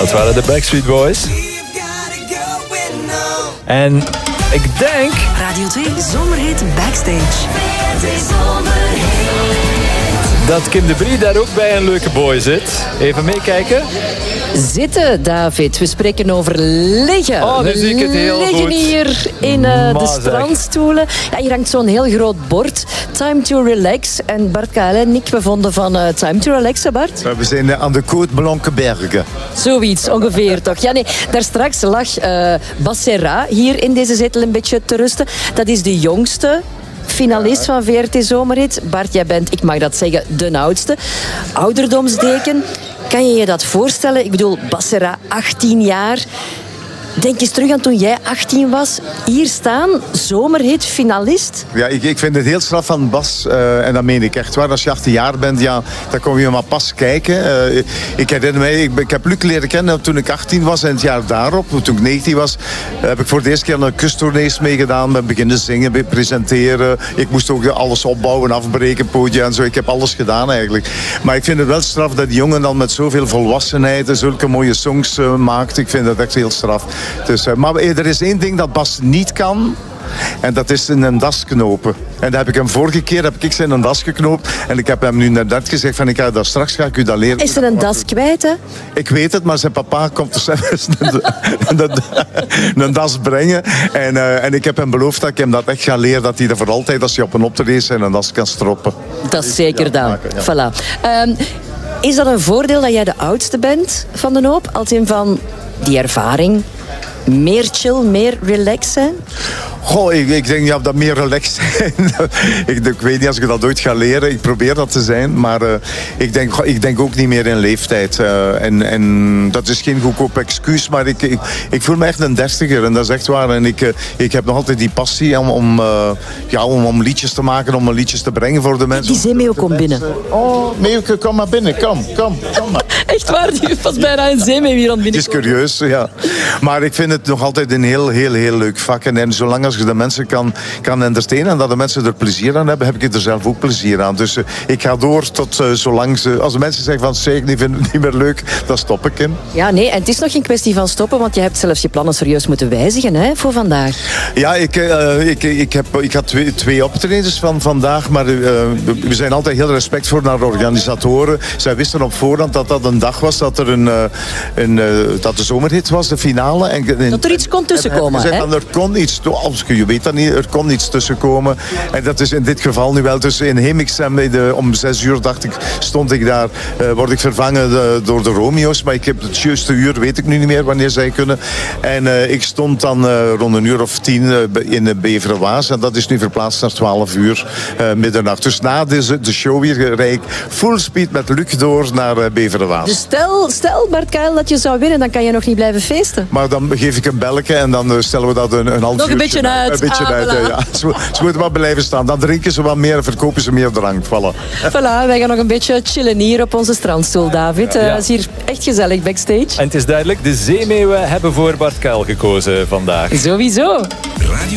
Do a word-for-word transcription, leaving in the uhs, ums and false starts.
Dat waren de Backstreet Boys. En ik denk... Radio twee Zomerhit Backstage. dat Kim de Brie daar ook bij een leuke boy zit. Even meekijken. Zitten, David. We spreken over liggen. Oh, nu zie ik het heel liggen goed. hier in uh, de Maar zeg. strandstoelen. Ja, hier hangt zo'n heel groot bord. Time to relax. En Bart Kael en ik, we vonden van uh, time to relaxen, Bart. We zijn aan de Côte Blankenbergen. Zoiets, ongeveer toch. Ja, nee, daar straks lag uh, Bas Serra hier in deze zetel een beetje te rusten. Dat is de jongste finalist van V R T Zomerhit. Bart, jij bent, ik mag dat zeggen, de oudste. Ouderdomsdeken. Kan je je dat voorstellen? Ik bedoel, Bas Serra, achttien jaar. Denk eens terug aan toen jij achttien was. Hier staan, Zomerhit, finalist. Ja, ik, ik vind het heel straf van Bas. Uh, en dat meen ik echt waar. Als je achttien jaar bent, ja, dan kom je maar pas kijken. Uh, ik herinner mij, ik, ik heb Luc leren kennen toen ik achttien was. En het jaar daarop, toen ik negentien was, heb ik voor de eerste keer een kustournees meegedaan. Met beginnen zingen, presenteren. Ik moest ook alles opbouwen, afbreken, podium en zo. Ik heb alles gedaan eigenlijk. Maar ik vind het wel straf dat die jongen dan met zoveel volwassenheid en zulke mooie songs uh, maakt. Ik vind dat echt heel straf. Dus, uh, maar er is één ding dat Bas niet kan. En dat is in een das knopen. En dat heb ik hem vorige keer heb ik zijn een das geknoopt. En ik heb hem nu net gezegd van ik ga dat straks ga ik u dat leren. Is er een das kwijt, hè? Ik weet het, maar zijn papa komt er zelfs een, een, een das brengen. En, uh, en ik heb hem beloofd dat ik hem dat echt ga leren. Dat hij er voor altijd, als hij op een optreden is, een das kan stroppen. Dat is zeker ja, dan. maken, ja. Voilà. Um, is dat een voordeel dat jij de oudste bent van de hoop? Als in van die ervaring? Meer chill, meer relaxed zijn? Goh, ik, ik denk ja, dat meer relaxed zijn. ik, ik weet niet als ik dat ooit ga leren. Ik probeer dat te zijn. Maar uh, ik, denk, ik denk ook niet meer in leeftijd. Uh, en, en dat is geen goedkoop excuus. Maar ik, ik, ik voel me echt een dertiger. En dat is echt waar. En ik, uh, ik heb nog altijd die passie om, om, uh, ja, om, om liedjes te maken. Om liedjes te brengen voor de mensen. Die zeemeeuw komt binnen. Oh, Meeuwke, kom maar binnen. Kom, kom, kom maar. Echt waar, die was bijna een zeemeeuw hier aan het Het is binnenkomen. curieus, ja. Maar ik vind het nog altijd een heel, heel, heel leuk vak. En zolang als je de mensen kan, kan entertainen en dat de mensen er plezier aan hebben, heb ik er zelf ook plezier aan. Dus uh, ik ga door tot uh, zolang ze... Als de mensen zeggen van, zeg, ik vind het niet meer leuk, dan stop ik hem. Ja, nee, en het is nog geen kwestie van stoppen, want je hebt zelfs je plannen serieus moeten wijzigen, hè, voor vandaag. Ja, ik, uh, ik, ik, heb, ik had twee, twee optredens van vandaag, maar uh, we zijn altijd heel respect voor naar de organisatoren. Zij wisten op voorhand dat dat een dag was, dat er een, uh, een uh, dat de zomerhit was, de finale. En, en, dat er iets kon tussenkomen, hè? Er kon iets, je weet dat niet, er kon iets tussenkomen. En dat is in dit geval nu wel. Dus in Hemixem, om zes uur dacht ik, stond ik daar, uh, word ik vervangen uh, door de Romeo's. Maar ik heb het juiste uur, weet ik nu niet meer wanneer zij kunnen. En uh, ik stond dan uh, rond een uur of tien uh, in de Beverwaas. En dat is nu verplaatst naar twaalf uur uh, middernacht. Dus na deze, de show weer rijd ik full speed met Luc door naar uh, Beverwaas. Dus stel, stel Bart Kael, dat je zou winnen, dan kan je nog niet blijven feesten. Maar dan geef ik een belletje en dan uh, stellen we dat een, een half uur. Nog een beetje uit. Een beetje ah, uit, voilà. ja. Ze, ze moeten wat blijven staan. Dan drinken ze wat meer en verkopen ze meer drank. Voilà. Voilà, wij gaan nog een beetje chillen hier op onze strandstoel, David. Het uh, is hier echt gezellig backstage. En het is duidelijk, de zeemeeuwen hebben voor Bart Kael gekozen vandaag. Sowieso. Radio